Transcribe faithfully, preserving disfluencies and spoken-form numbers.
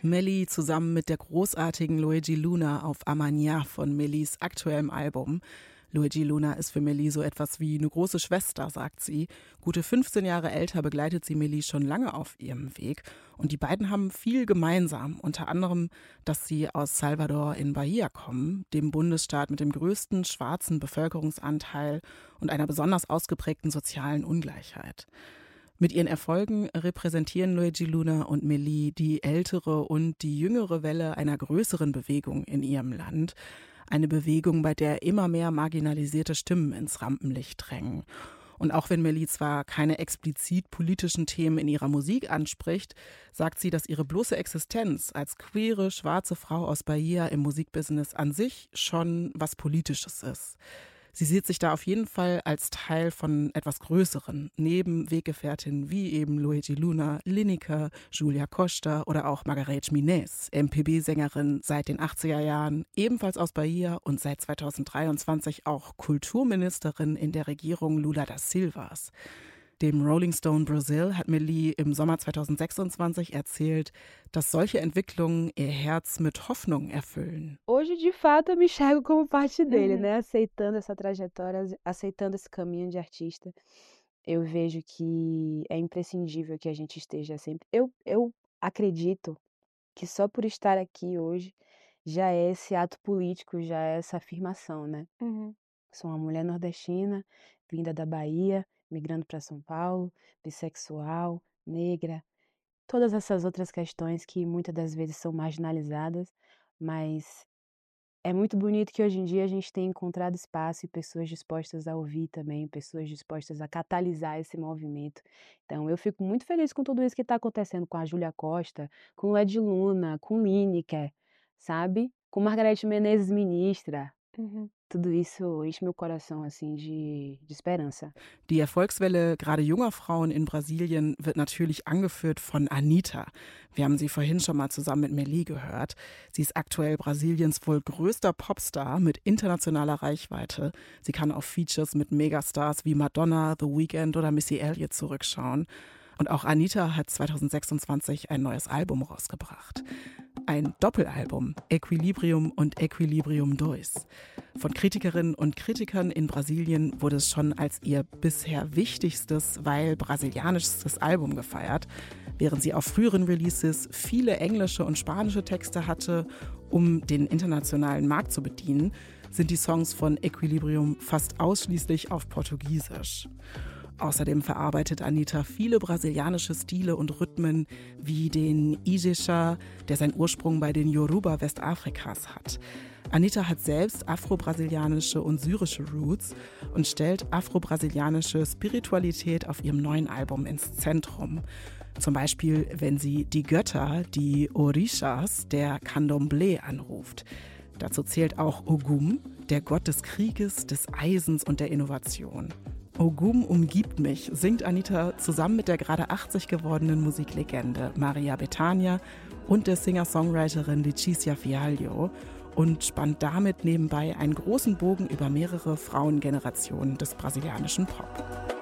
Melly zusammen mit der großartigen Luigi Luna auf Amanhã von Mellys aktuellem Album. Luigi Luna ist für Melly so etwas wie eine große Schwester, sagt sie. Gute fünfzehn Jahre älter begleitet sie Melly schon lange auf ihrem Weg. Und die beiden haben viel gemeinsam. Unter anderem, dass sie aus Salvador in Bahia kommen, dem Bundesstaat mit dem größten schwarzen Bevölkerungsanteil und einer besonders ausgeprägten sozialen Ungleichheit. Mit ihren Erfolgen repräsentieren Luigi Luna und Melly die ältere und die jüngere Welle einer größeren Bewegung in ihrem Land. Eine Bewegung, bei der immer mehr marginalisierte Stimmen ins Rampenlicht drängen. Und auch wenn Melly zwar keine explizit politischen Themen in ihrer Musik anspricht, sagt sie, dass ihre bloße Existenz als queere, schwarze Frau aus Bahia im Musikbusiness an sich schon was Politisches ist. Sie sieht sich da auf jeden Fall als Teil von etwas Größeren, neben Weggefährtinnen wie eben Luigi Luna, Lineker, Julia Costa oder auch Margareth Minés, M P B-Sängerin seit den achtziger Jahren, ebenfalls aus Bahia und seit zweitausenddreiundzwanzig auch Kulturministerin in der Regierung Lula da Silvas. Dem Rolling Stone Brasil hat Melly im Sommer zweitausendsechsundzwanzig erzählt, dass solche Entwicklungen ihr Herz mit Hoffnung erfüllen. Hoje, de fato, eu me enxergo como parte dele, Uhum. né? Aceitando essa trajetória, aceitando esse caminho de artista. Eu vejo que é imprescindível que a gente esteja sempre... Eu, eu acredito que só por estar aqui hoje já é esse ato político, já é essa afirmação, né? Uhum. Sou uma mulher nordestina, vinda da Bahia, migrando para São Paulo, bissexual, negra, todas essas outras questões que muitas das vezes são marginalizadas, mas é muito bonito que hoje em dia a gente tenha encontrado espaço e pessoas dispostas a ouvir também, pessoas dispostas a catalisar esse movimento. Então eu fico muito feliz com tudo isso que está acontecendo com a Julia Costa, com o Ed Luna, com Lineker, sabe? Com Margareth Menezes, ministra. Mhm. Tudo isso enche meu coração assim de, de esperança. Die Erfolgswelle gerade junger Frauen in Brasilien wird natürlich angeführt von Anitta. Wir haben sie vorhin schon mal zusammen mit Melly gehört. Sie ist aktuell Brasiliens wohl größter Popstar mit internationaler Reichweite. Sie kann auf Features mit Megastars wie Madonna, The Weeknd oder Missy Elliott zurückschauen. Und auch Anitta hat zweitausendsechsundzwanzig ein neues Album rausgebracht. Ein Doppelalbum, Equilibrium und Equilibrium Dois. Von Kritikerinnen und Kritikern in Brasilien wurde es schon als ihr bisher wichtigstes, weil brasilianischstes Album gefeiert, während sie auf früheren Releases viele englische und spanische Texte hatte, um den internationalen Markt zu bedienen, sind die Songs von Equilibrium fast ausschließlich auf Portugiesisch. Außerdem verarbeitet Anitta viele brasilianische Stile und Rhythmen wie den Ijexá, der seinen Ursprung bei den Yoruba Westafrikas hat. Anitta hat selbst afro-brasilianische und syrische Roots und stellt afro-brasilianische Spiritualität auf ihrem neuen Album ins Zentrum. Zum Beispiel, wenn sie die Götter, die Orishas, der Candomblé anruft. Dazu zählt auch Ogum, der Gott des Krieges, des Eisens und der Innovation. Ogum umgibt mich, singt Anitta zusammen mit der gerade achtzig gewordenen Musiklegende Maria Bethânia und der Singer-Songwriterin Letícia Fialho und spannt damit nebenbei einen großen Bogen über mehrere Frauengenerationen des brasilianischen Pop.